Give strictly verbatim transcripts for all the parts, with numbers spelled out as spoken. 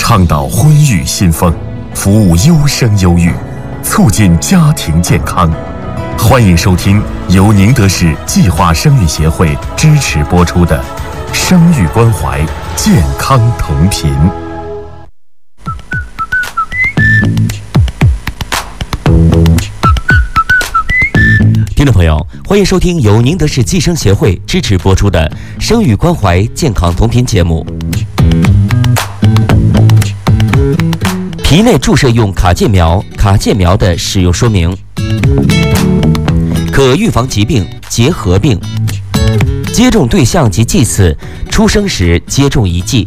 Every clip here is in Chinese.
倡导婚育新风，服务优生优育，促进家庭健康。欢迎收听由宁德市计划生育协会支持播出的《生育关怀，健康同频》。 听众朋友，欢迎收听由宁德市计生协会支持播出的《生育关怀，健康同频》节目。皮内注射用卡介苗，卡介苗的使用说明。可预防疾病结核病。接种对象及剂次，出生时接种一剂。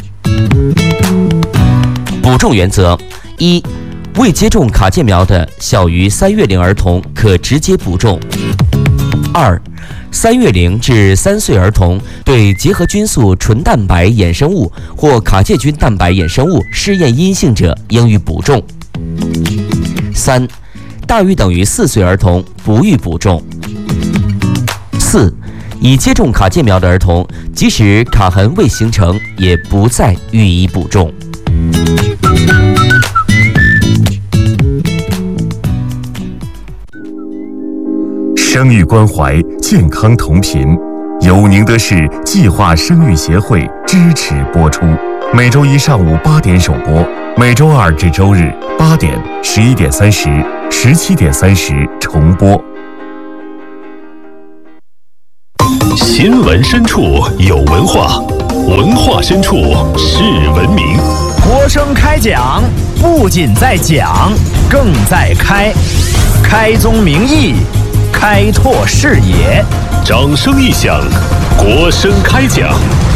补种原则：一、未接种卡介苗的小于三月龄儿童可直接补种。二、三月龄至三岁儿童对结核菌素纯蛋白衍生物或卡介菌蛋白衍生物试验阴性者应予补种。三、大于等于四岁儿童不予补种。四、已接种卡介苗的儿童，即使卡痕未形成，也不再予以补种。 生育关怀，健康同频，由宁德市计划生育协会支持播出。每周一上午八点首播，每周二至周日八点、十一点三十、十七点三十重播。 新闻深处有文化，文化深处是文明。 国声开讲，不仅在讲，更在开，开宗明义，开拓视野。 掌声一响，国声开讲。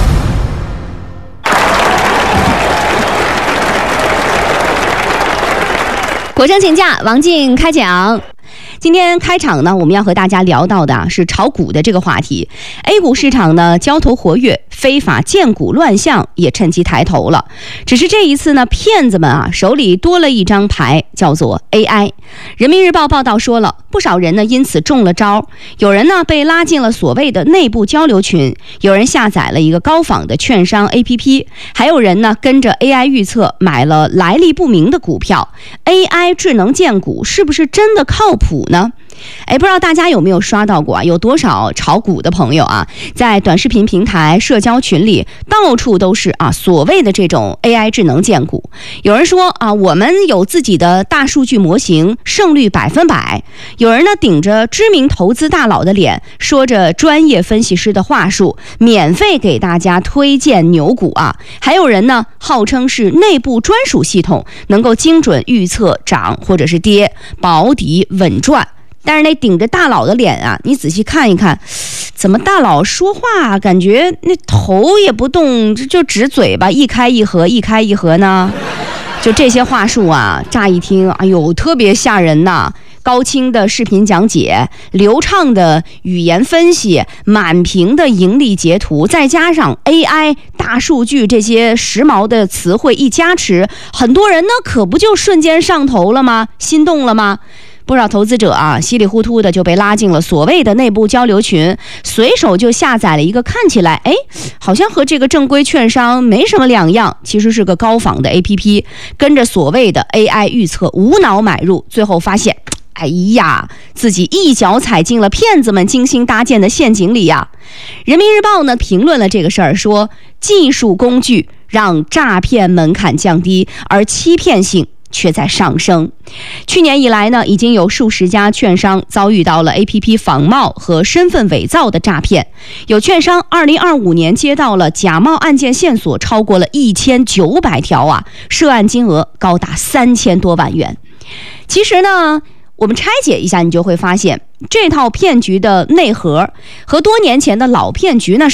国声请假，王静开讲。今天开场呢，我们要和大家聊到的是炒股的这个话题。A 股市场呢交投活跃，非法荐股乱象也趁机抬头了。只是这一次呢，骗子们啊手里多了一张牌，叫做 A I。人民日报报道说了，不少人呢因此中了招，有人呢被拉进了所谓的内部交流群，有人下载了一个高仿的券商 A P P， 还有人呢跟着 A I 预测买了来历不明的股票。A I 智能荐股是不是真的靠谱呢？哎，不知道大家有没有刷到过啊？有多少炒股的朋友啊，在短视频平台、社交群里，到处都是啊所谓的这种 A I 智能荐股。有人说啊，我们有自己的大数据模型，胜率百分百。有人呢顶着知名投资大佬的脸，说着专业分析师的话术，免费给大家推荐牛股啊。还有人呢号称是内部专属系统，能够精准预测涨或者是跌，保底稳赚。但是那顶着大佬的脸啊，你仔细看一看，怎么大佬说话感觉那头也不动，就只嘴巴一开一合一开一合呢？就这些话术啊，乍一听，哎呦，特别吓人呐！高清的视频讲解，流畅的语言分析，满屏的盈利截图，再加上 A I 大数据这些时髦的词汇一加持，很多人呢可不就瞬间上头了吗？心动了吗？不少投资者啊，稀里糊涂的就被拉进了所谓的内部交流群，随手就下载了一个看起来哎，好像和这个正规券商没什么两样，其实是个高仿的 A P P， 跟着所谓的 A I 预测无脑买入，最后发现哎呀，自己一脚踩进了骗子们精心搭建的陷阱里呀。人民日报呢评论了这个事儿，说技术工具让诈骗门槛降低，而欺骗性却在上升。去年以来呢，已经有数十家券商遭遇到了 A P P 仿冒和身份伪造的诈骗。有券商二零二五年接到了假冒案件线索超过了一千九百条啊，涉案金额高达三千多万元。其实呢，我们拆解一下，你就会发现这套骗局的内核和多年前的老骗局那